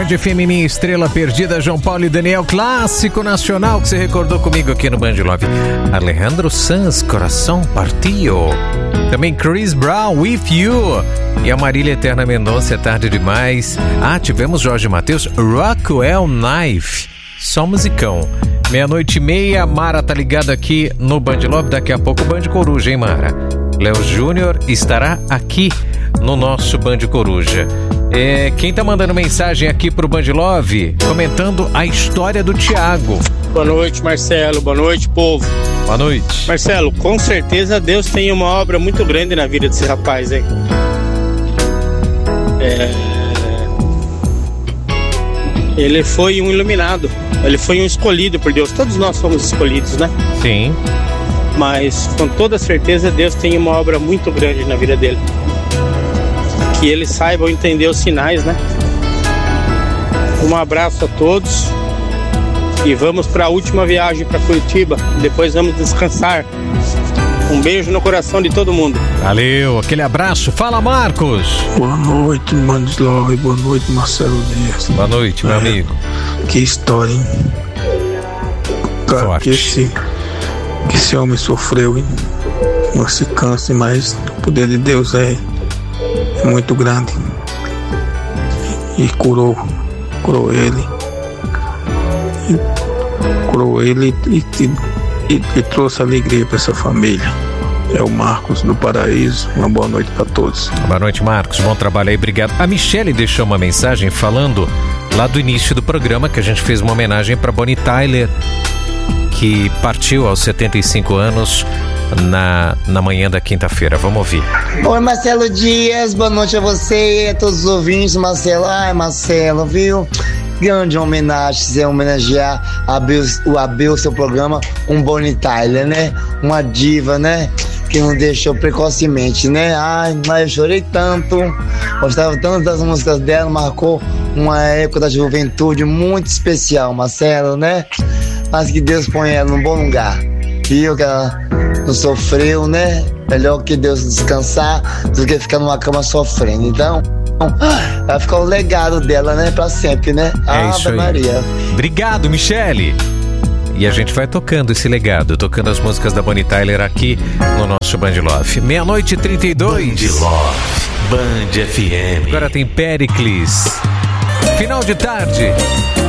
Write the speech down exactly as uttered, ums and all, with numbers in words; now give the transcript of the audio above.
Band F M, minha estrela perdida, João Paulo e Daniel, clássico nacional que você recordou comigo aqui no Band Love. Alejandro Sanz, Coração Partido. Também Chris Brown, With You. E a Marília Eterna Mendonça, É Tarde Demais. Ah, tivemos Jorge Mateus, Rockwell Knife. Só musicão. Meia-noite e meia, Mara tá ligada aqui no Band Love. Daqui a pouco Band Coruja, hein, Mara? Léo Júnior estará aqui no nosso Band Coruja. É, quem tá mandando mensagem aqui pro Band Love, comentando a história do Thiago. Boa noite, Marcelo. Boa noite, povo. Boa noite. Marcelo, com certeza Deus tem uma obra muito grande na vida desse rapaz, hein? É... Ele foi um iluminado. Ele foi um escolhido por Deus. Todos nós somos escolhidos, né? Sim. Mas com toda certeza Deus tem uma obra muito grande na vida dele. Que ele saiba entender os sinais, né? Um abraço a todos e vamos para a última viagem para Curitiba. Depois vamos descansar. Um beijo no coração de todo mundo. Valeu, aquele abraço. Fala, Marcos. Boa noite, Mandislove. Boa noite, Marcelo Dias. Boa noite, meu é, amigo. Que história, hein? Cara, que esse, que esse homem sofreu, hein? Não se canse, mas o poder de Deus é muito grande e curou curou ele e, curou ele e, e, e trouxe alegria para essa família. É o Marcos do Paraíso. Uma boa noite para todos. Boa noite, Marcos, bom trabalho aí, obrigado. A Michele deixou uma mensagem falando lá do início do programa que a gente fez uma homenagem para Bonnie Tyler, que partiu aos setenta e cinco anos Na, na manhã da quinta-feira. Vamos ouvir. Oi, Marcelo Dias, boa noite a você e a todos os ouvintes. Marcelo, ai Marcelo, viu? Grande homenagem, se homenagear Abel, o Abel, seu programa, um Bonnie Tyler, né? Uma diva, né? Que nos deixou precocemente, né? Ai, mas eu chorei tanto, gostava tanto das músicas dela, marcou uma época da juventude muito especial, Marcelo, né? Mas que Deus ponha ela num bom lugar, viu? Que ela não sofreu, né? Melhor que Deus descansar do que ficar numa cama sofrendo. Então, vai ficar o legado dela, né? Pra sempre, né? É isso aí. Maria. Obrigado, Michele. E a gente vai tocando esse legado, tocando as músicas da Bonnie Tyler aqui no nosso Band Love. Meia-noite e trinta e dois. Band Love, Band F M. Agora tem Péricles. Final de tarde.